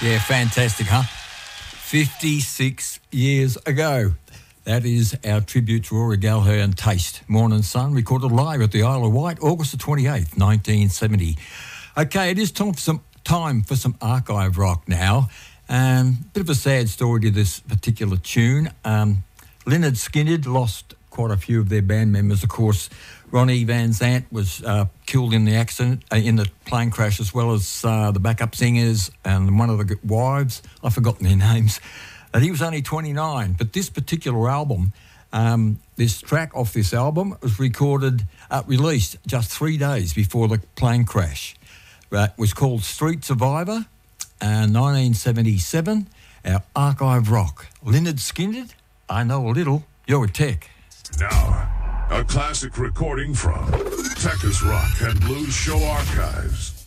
Yeah, fantastic, huh? 56 years ago. That is our tribute to Rory Gallagher and Taste. Morning Sun, recorded live at the Isle of Wight, August the 28th, 1970. Okay, it is time for some archive rock now. Bit of a sad story to this particular tune. Lynyrd Skynyrd lost quite a few of their band members. Of course, Ronnie Van Zant was killed in the accident, in the plane crash, as well as the backup singers and one of the wives. I've forgotten their names. And he was only 29. But this particular album, this track off this album was released just 3 days before the plane crash. It was called Street Survivor, 1977. Our archive rock. Lynyrd Skynyrd, I Know a Little, You're a Tech. Now, a classic recording from Texas Rock and Blues Show Archives.